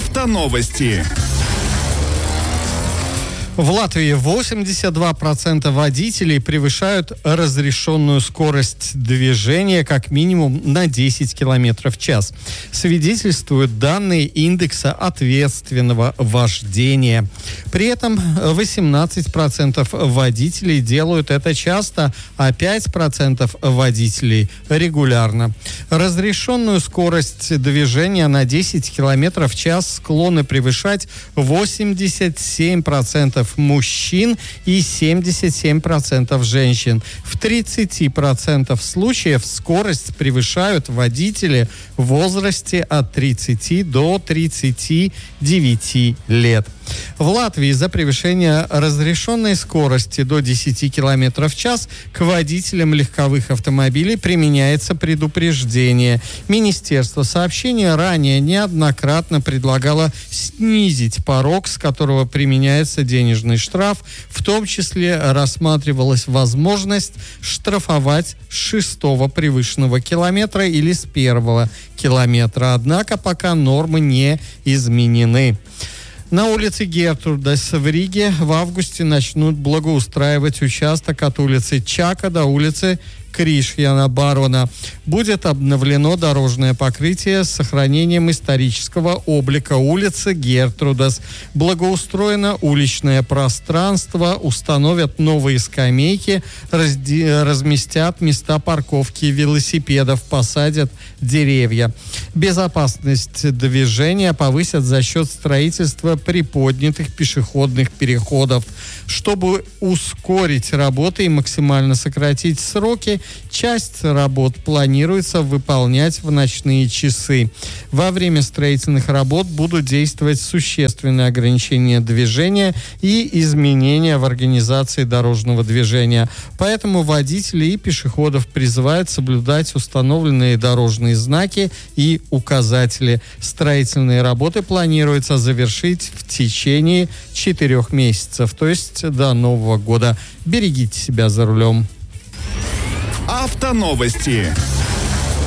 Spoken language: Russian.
Автоновости. В Латвии 82% водителей превышают разрешенную скорость движения как минимум на 10 км в час. Свидетельствуют данные индекса ответственного вождения. При этом 18% водителей делают это часто, а 5% водителей регулярно. Разрешенную скорость движения на 10 км в час склонны превышать 87% мужчин и 77% женщин. В 30% случаев скорость превышают водители в возрасте от 30 до 39 лет. В Латвии за превышение разрешенной скорости до 10 км в час к водителям легковых автомобилей применяется предупреждение. Министерство сообщения ранее неоднократно предлагало снизить порог, с которого применяется денежный штраф. В том числе рассматривалась возможность штрафовать с 6-го превышенного километра или с 1-го километра. Однако пока нормы не изменены. На улице Гертрудас в Риге в августе начнут благоустраивать участок от улицы Чака до улицы Кришьяна Барона. Будет обновлено дорожное покрытие с сохранением исторического облика улицы Гертрудас. Благоустроено уличное пространство, установят новые скамейки, разместят места парковки велосипедов, посадят деревья. Безопасность движения повысят за счет строительства приподнятых пешеходных переходов. Чтобы ускорить работы и максимально сократить сроки, часть работ планируется выполнять в ночные часы. Во время строительных работ будут действовать существенные ограничения движения и изменения в организации дорожного движения. Поэтому водителей и пешеходов призывают соблюдать установленные дорожные знаки и указатели. Строительные работы планируется завершить в течение 4 месяцев, то есть до Нового года. Берегите себя за рулем. Автоновости.